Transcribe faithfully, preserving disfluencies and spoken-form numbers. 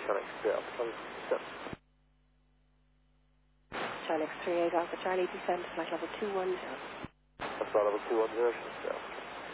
Charlie X three Alpha Charlie descent. Charlie X three eight Alpha Charlie descent, flight level two one zero. That's flight level two one zero, descent.